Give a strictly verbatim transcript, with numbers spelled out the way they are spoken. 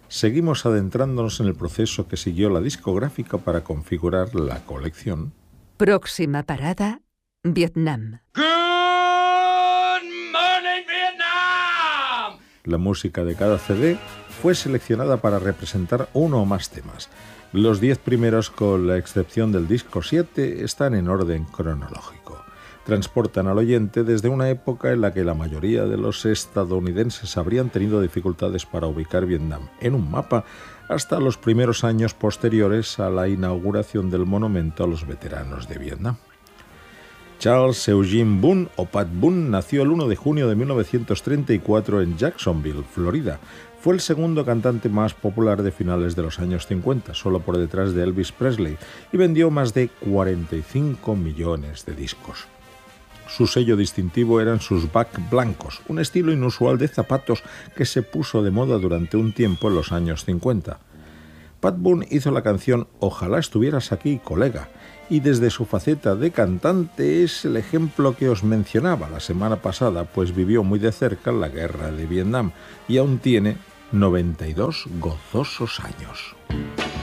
seguimos adentrándonos en el proceso que siguió la discográfica para configurar la colección. Próxima parada, Vietnam. Good morning, Vietnam! La música de cada C D fue seleccionada para representar uno o más temas. Los diez primeros, con la excepción del disco siete, están en orden cronológico. Transportan al oyente desde una época en la que la mayoría de los estadounidenses habrían tenido dificultades para ubicar Vietnam en un mapa hasta los primeros años posteriores a la inauguración del monumento a los veteranos de Vietnam. Charles Eugene Boone, o Pat Boone, nació el uno de junio de mil novecientos treinta y cuatro en Jacksonville, Florida. Fue el segundo cantante más popular de finales de los años cincuenta, solo por detrás de Elvis Presley, y vendió más de cuarenta y cinco millones de discos. Su sello distintivo eran sus Buck blancos, un estilo inusual de zapatos que se puso de moda durante un tiempo en los años cincuenta. Pat Boone hizo la canción Ojalá estuvieras aquí, colega, y desde su faceta de cantante es el ejemplo que os mencionaba la semana pasada, pues vivió muy de cerca la guerra de Vietnam y aún tiene noventa y dos gozosos años.